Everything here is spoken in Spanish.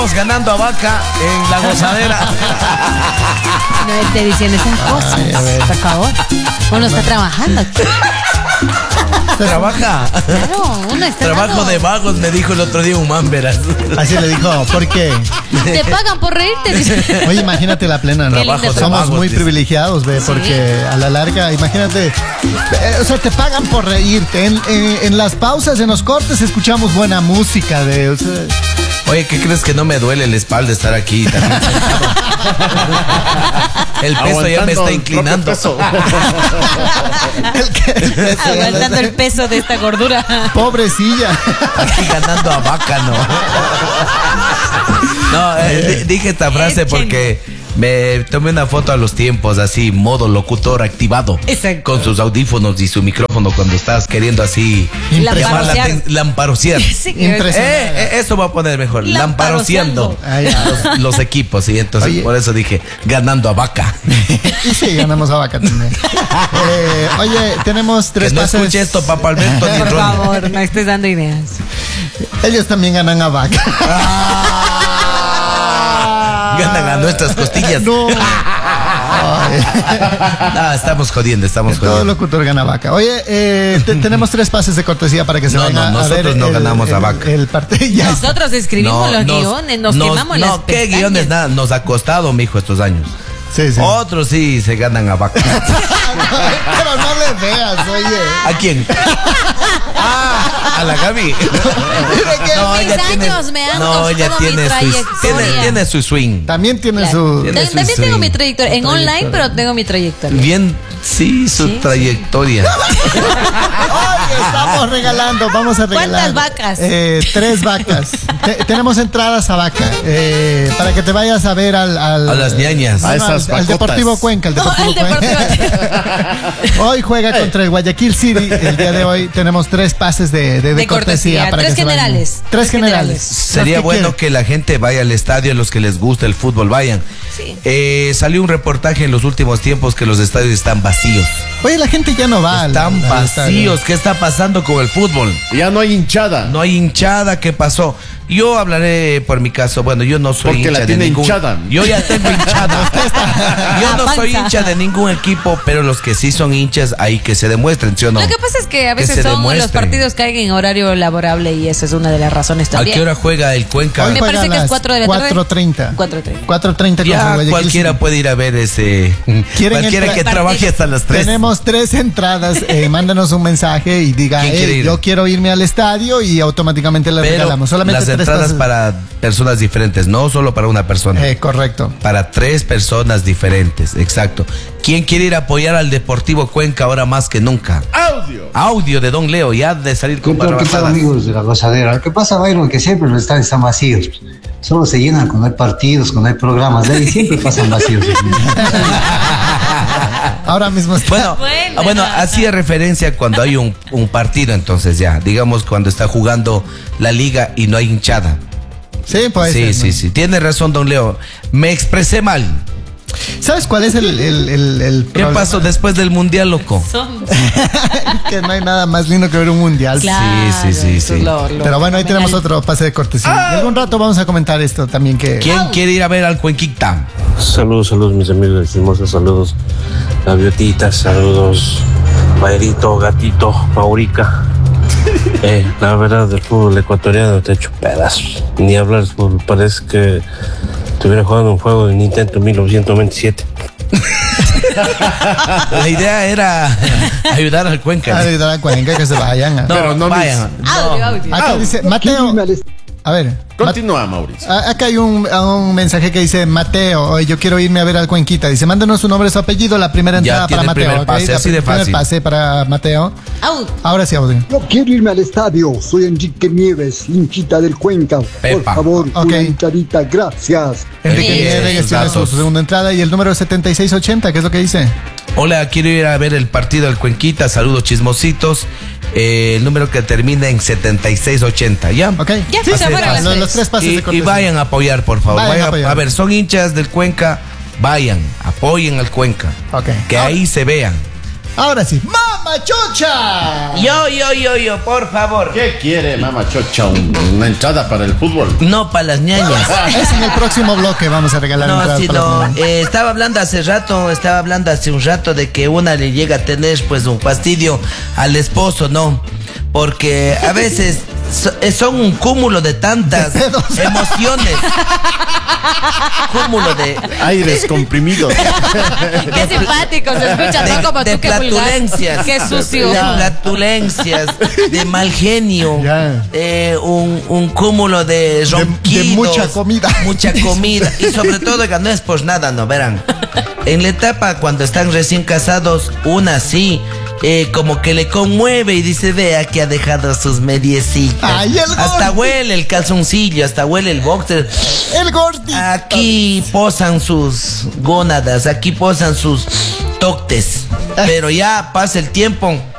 ganando a Vaca en la gozadera. No te dicen esas cosas, por favor. Uno está trabajando. ¿Trabaja? Claro, uno está Trabajo dando... de vagos, me dijo el otro día un man, verás. Así le dijo, ¿por qué? Te pagan por reírte. Dice. Oye, imagínate la plena, ¿no? Trabajo de Somos vagos, muy dice. privilegiados, ve, porque a la larga, imagínate, o sea, te pagan por reírte. En las pausas, en los cortes, escuchamos buena música, de, o sea, Oye, ¿qué crees que no me duele la espalda estar aquí también sentado? El peso ya me está inclinando. Aguantando el peso de esta gordura. pobrecilla. Aquí ganando a Vaca, ¿no? No, dije esta frase porque me tomé una foto a los tiempos, así, modo locutor activado. Exacto. Con sus audífonos y su micrófono cuando estás queriendo así lamparosear. Sí, Impresionante. Eso va a poner mejor, lamparoseando los equipos, y entonces Oye. por eso dije, ganando a Vaca. Y sí, ganamos a Vaca también. Oye, tenemos tres Que no pases. escuche esto, Papá Alberto ni por Ronnie. favor, no estés dando ideas. Ellos también ganan a Vaca. Ganan a nuestras costillas. No. No, estamos jodiendo. Todo locutor gana Vaca. Oye, tenemos tres pases de cortesía para que se vayan a ver. Nosotros no ganamos a Vaca. El partido. Nosotros escribimos los guiones, nos quemamos las No, ¿qué pestañas. guiones? Nada, nos ha costado, mijo, estos años. Sí. Otros sí se ganan a Vaca. Pero no le veas, oye. ¿A quién? A la Gaby. No, mis años me han ella costado tiene mi su, trayectoria. tiene su swing. También tiene Claro. su. También tengo mi trayectoria. En online, pero tengo mi trayectoria. Bien, sí, su Sí. trayectoria. Oye, estamos regalando, vamos a regalar. ¿Cuántas vacas? 3 vacas. Tenemos entradas a Vaca. Para que te vayas a ver al A las ñañas. A esas al vacotas. Deportivo Cuenca. El Deportivo Cuenca. Hoy juega contra el Guayaquil City. El día de hoy tenemos 3 pases de cortesía. Para Tres que se vayan. generales. 3 generales. Sería Los que bueno quieran. que la gente vaya al estadio, los que les gusta el fútbol vayan. Sí. Salió un reportaje en los últimos tiempos que los estadios están vacíos. Oye, la gente ya no va. Están al estadio. vacíos. ¿Qué está pasando con el fútbol? Ya no hay hinchada. No hay hinchada. ¿Qué pasó? Yo hablaré por mi caso. Bueno, yo no soy Porque hincha la de tiene ningún. hinchada. Yo ya tengo hinchada. Yo no La soy panza. hincha de ningún equipo, pero los que sí son hinchas, ahí que se demuestren, ¿sí o no? Lo que pasa es que a Que veces se los demuestren. partidos caen en horario laborable y esa es una de las razones ¿A también. qué hora juega el Cuenca? Hoy Me juegan parece que es las 4 de la tarde. 4:30. 4:30. 4:30 con Ya Guayaquil cualquiera City. puede ir a ver ese. Cualquiera que partido? trabaje hasta las 3. Tenemos 3 entradas. Mándanos un mensaje y diga, ¿Quién quiere ir? yo quiero irme al estadio y automáticamente le Pero regalamos. Solamente las 3 entradas pases. para personas diferentes, no solo para una persona. Correcto. Para 3 personas diferentes, exacto. ¿Quién quiere ir a apoyar al Deportivo Cuenca ahora más que nunca? Audio de Don Leo, ya de salir con ¿Qué tal, barrabasadas. amigos de la gozadera? Lo que pasa, Byron, que siempre los estadios están vacíos. Solo se llenan cuando hay partidos, cuando hay programas. De ahí siempre pasan vacíos. Ahora mismo está. Bueno, hacía referencia cuando hay un partido, entonces ya, digamos cuando está jugando la liga y no hay hinchada. Sí, pues. Sí. Tiene razón, Don Leo. Me expresé mal. ¿Sabes cuál es el ¿Qué problema? pasó después del mundial, loco? Que no hay nada más lindo que ver un mundial. Claro, Sí. eso es lo Pero bueno, ahí tenemos fenomenal. otro pase de cortesía. Y algún rato vamos a comentar esto también que. ¿Quién quiere ir a ver al Cuenquita? Saludos mis amigos de Chismosa, saludos Gaviotitas, saludos Bairito, Gatito, Maurica. La verdad del fútbol ecuatoriano te ha hecho pedazos. Ni hablar del fútbol, parece que estuviera jugando un juego de Nintendo 1927. La idea era ayudar al Cuenca. Ayudar a Cuenca que se vayan. No, Pero no vayan. Audio. Acá dice Mateo. A ver. Continúa, Mauricio. Acá hay un mensaje que dice Mateo, oye, yo quiero irme a ver al Cuenquita. Dice, mándanos su nombre, su apellido, la primera entrada tiene para el primer Mateo. pase, ¿ok? así de El primer fácil. pase para Mateo. Audio. Ahora sí, audio. Yo quiero irme al estadio. Soy Enrique Nieves, hinchita del Cuenca. Pepa. Por favor, Ok. una hinchadita. Gracias. Enrique Bien, Nieves sus tiene su datos. segunda entrada y el número 7680, ¿qué es lo que dice? Hola, quiero ir a ver el partido del Cuenquita. Saludos, chismositos. El número que termina en 7680. ¿Ya? Ok. Ya, Sí, se fueron las los 3 pases de Y cortesía. vayan a apoyar, por favor. Vayan a apoyar. A ver, son hinchas del Cuenca. Vayan, apoyen al Cuenca. Ok. Que ahí se vean. Ahora sí, ¡Mama Chocha! Yo, por favor. ¿Qué quiere, Mama Chocha? ¿Una entrada para el fútbol? No, para las ñañas. Es en el próximo bloque, vamos a regalar entradas para las ñañas. Estaba hablando hace un rato de que una le llega a tener pues un fastidio al esposo, ¿no? Porque a veces son un cúmulo de tantas emociones. Cúmulo de aires comprimidos. Qué simpático se escucha, no como de tú, qué flatulencias. vulgar. Qué sucio. De flatulencias, de mal genio, un cúmulo de ronquidos. De mucha comida. Mucha comida. Y sobre todo, que no es por nada, no verán. En la etapa cuando están recién casados, una sí. Como que le conmueve y dice, vea que ha dejado sus mediecitas. Ay, hasta huele el calzoncillo, hasta huele el boxer. El gordito. Aquí posan sus gónadas, aquí posan sus toctes. Pero ya pasa el tiempo